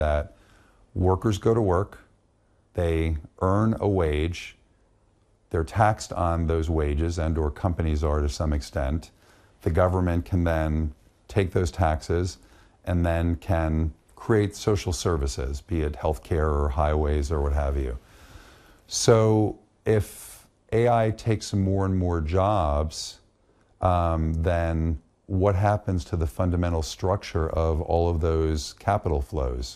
that workers go to work, they earn a wage, they're taxed on those wages, and or companies are to some extent. The government can then take those taxes and then can create social services, be it healthcare or highways or what have you. So if AI takes more and more jobs, then what happens to the fundamental structure of all of those capital flows?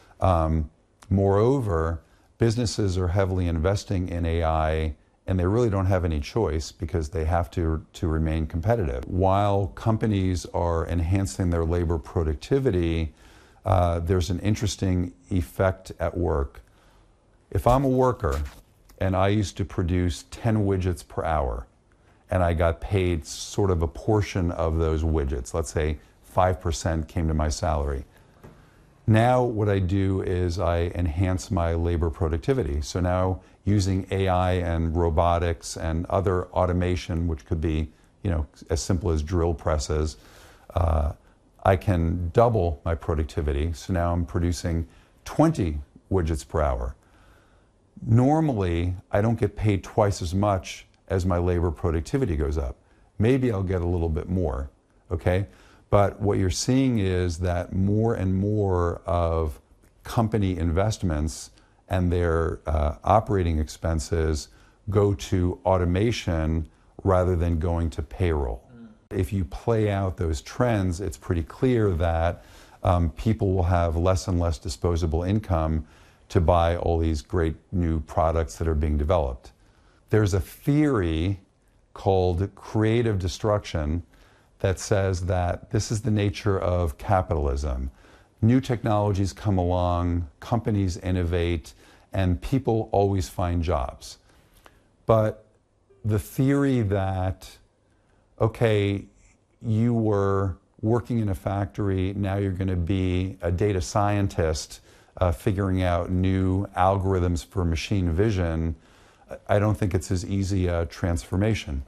Moreover, businesses are heavily investing in AI, and they really don't have any choice because they have to remain competitive. While companies are enhancing their labor productivity, there's an interesting effect at work. If I'm a worker and I used to produce 10 widgets per hour, and I got paid sort of a portion of those widgets, let's say 5% came to my salary. Now what I do is I enhance my labor productivity. So now using AI and robotics and other automation, which could be, as simple as drill presses, I can double my productivity. So now I'm producing 20 widgets per hour. Normally, I don't get paid twice as much as my labor productivity goes up. Maybe I'll get a little bit more, okay? But what you're seeing is that more and more of company investments and their operating expenses go to automation rather than going to payroll. If you play out those trends, it's pretty clear that people will have less and less disposable income to buy all these great new products that are being developed. There's a theory called creative destruction that says that this is the nature of capitalism. New technologies come along, companies innovate, and people always find jobs. But the theory that, okay, you were working in a factory, now you're going to be a data scientist figuring out new algorithms for machine vision, I don't think it's as easy a transformation.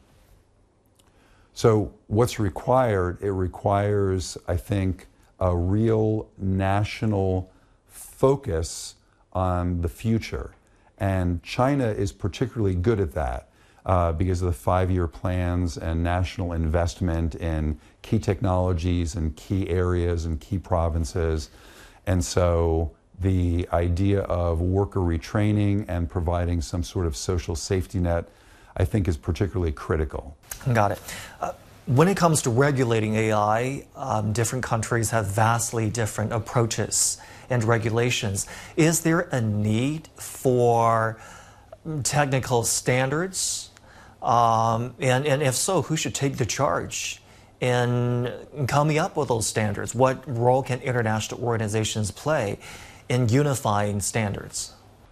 So what's required? It requires, I think, a real national focus on the future. And China is particularly good at that because of the 5-year plans and national investment in key technologies and key areas and key provinces. And so the idea of worker retraining and providing some sort of social safety net, I think, is particularly critical. Got it. When it comes to regulating AI, different countries have vastly different approaches and regulations. Is there a need for technical standards? And if so, who should take the charge in coming up with those standards? What role can international organizations play in unifying standards?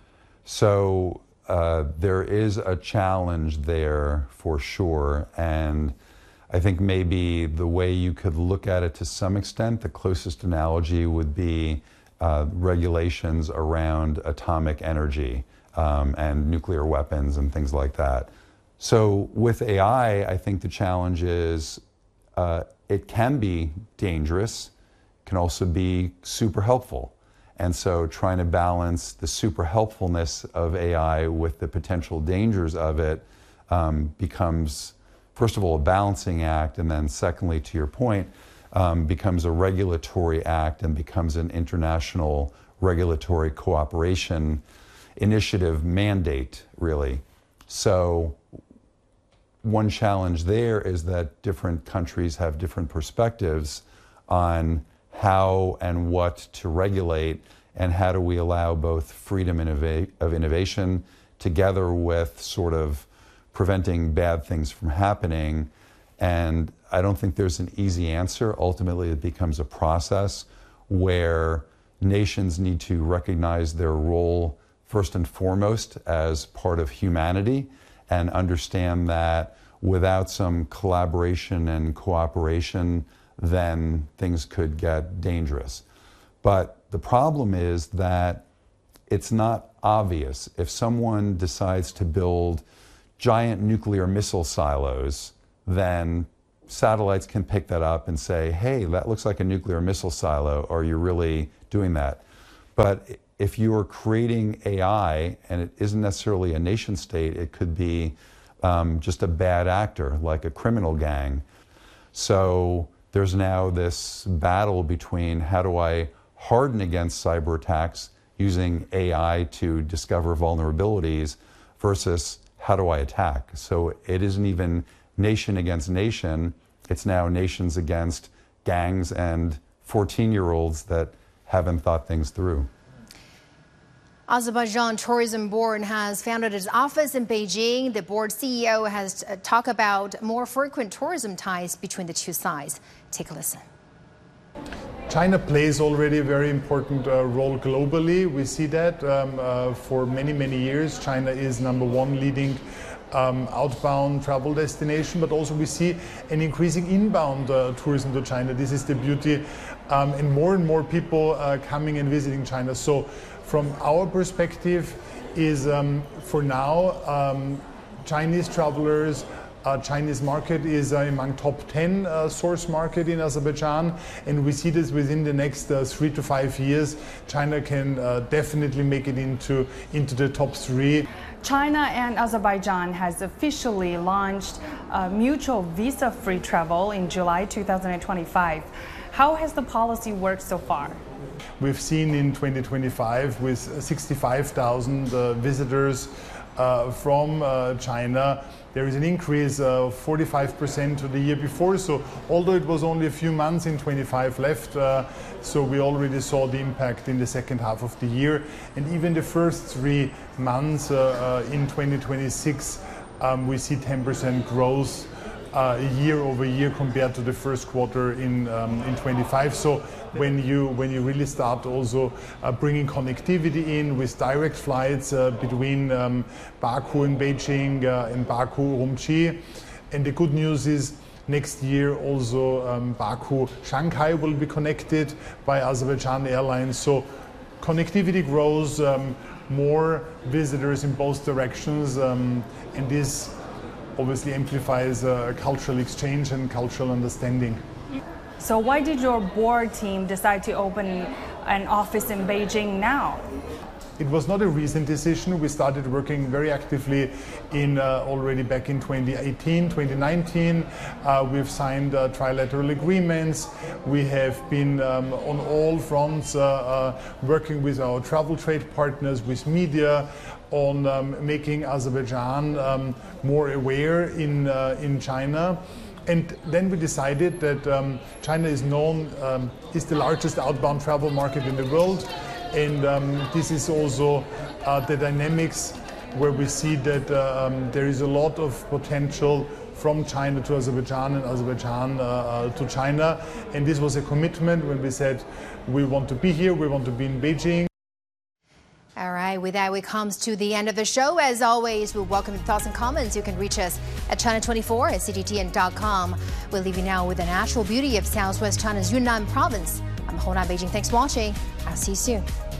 So there is a challenge there for sure, and I think maybe the way you could look at it to some extent, the closest analogy would be regulations around atomic energy and nuclear weapons and things like that. So with AI, I think the challenge is it can be dangerous, can also be super helpful. And so trying to balance the super helpfulness of AI with the potential dangers of it becomes, first of all, a balancing act, and then secondly, to your point, becomes a regulatory act and becomes an international regulatory cooperation initiative mandate, really. So one challenge there is that different countries have different perspectives on how and what to regulate, and how do we allow both freedom of innovation together with sort of preventing bad things from happening. And I don't think there's an easy answer. Ultimately, it becomes a process where nations need to recognize their role first and foremost as part of humanity and understand that without some collaboration and cooperation, then things could get dangerous. But the problem is that it's not obvious. If someone decides to build giant nuclear missile silos, then satellites can pick that up and say, hey, that looks like a nuclear missile silo. Are you really doing that? But if you are creating AI, and it isn't necessarily a nation state, it could be just a bad actor, like a criminal gang. So there's now this battle between how do I harden against cyber attacks using AI to discover vulnerabilities versus how do I attack? So it isn't even nation against nation, it's now nations against gangs and 14-year-olds that haven't thought things through. Azerbaijan Tourism Board has founded its office in Beijing. The board CEO has talked about more frequent tourism ties between the two sides. Take a listen. China plays already a very important role globally. We see that for many, many years. China is #1 leading outbound travel destination, but also we see an increasing inbound tourism to China. This is the beauty, and more people coming and visiting China. So from our perspective is for now Chinese travelers, Chinese market is among top 10 source market in Azerbaijan, and we see this within the next 3 to 5 years. China can definitely make it into the top 3. China and Azerbaijan has officially launched mutual visa-free travel in July 2025. How has the policy worked so far? We've seen in 2025 with 65,000 visitors from China, there is an increase of 45% to the year before. So although it was only a few months in 25 left, so we already saw the impact in the second half of the year. And even the first 3 months in 2026, we see 10% growth year over year compared to the first quarter in 25. So when you really start also bringing connectivity in with direct flights between Baku and Beijing and Baku Urumqi, and the good news is next year also Baku Shanghai will be connected by Azerbaijan Airlines. So connectivity grows, more visitors in both directions, and this obviously amplifies cultural exchange and cultural understanding. So why did your board team decide to open an office in Beijing now? It was not a recent decision. We started working very actively in already back in 2018, 2019. We've signed trilateral agreements. We have been on all fronts working with our travel trade partners, with media, on making Azerbaijan more aware in China. And then we decided that China is known, is the largest outbound travel market in the world. And this is also the dynamics where we see that there is a lot of potential from China to Azerbaijan and Azerbaijan to China. And this was a commitment when we said we want to be here, we want to be in Beijing. All right, with that, we come to the end of the show. As always, we welcome your thoughts and comments. You can reach us at China24@CGTN.com. We'll leave you now with the natural beauty of Southwest China's Yunnan province. I'm Hona Beijing. Thanks for watching. I'll see you soon.